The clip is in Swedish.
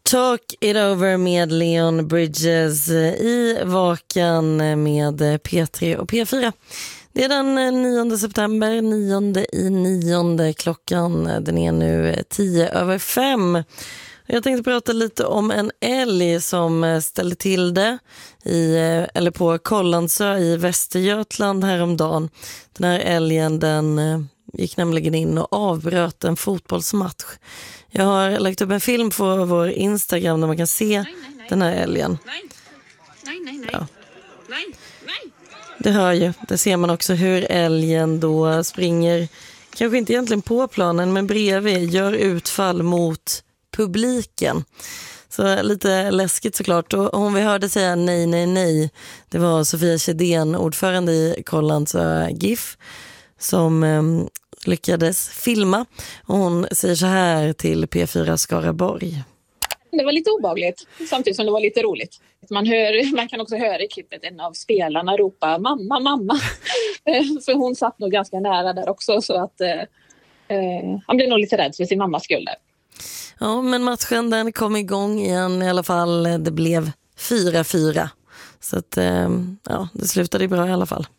Talk it over med Leon Bridges i Vakan med P3 och P4. Det är den 9 september, 9/9. Klockan den är nu 5:10. Jag tänkte prata lite om en älg som ställde till det på Kållandsö i Västergötland häromdagen. Den här älgen den gick nämligen in och avbröt en fotbollsmatch. Jag har lagt upp en film på vår Instagram där man kan se den här älgen. Ja. Det hör ju. Där ser man också hur älgen då springer, kanske inte egentligen på planen men bredvid, gör utfall mot publiken. Så lite läskigt såklart. Och hon vi hörde säga nej. Det var Sofia Kedén, ordförande i Kållandsö GIF, som lyckades filma. Och hon säger så här till P4 Skaraborg. Det var lite obehagligt, samtidigt som det var lite roligt. Man kan också höra i klippet en av spelarna ropa mamma. Så hon satt nog ganska nära där också, så att han blev nog lite rädd för sin mammas skull där. Ja, men matchen den kom igång igen i alla fall. Det blev 4-4. Så att det slutade bra i alla fall.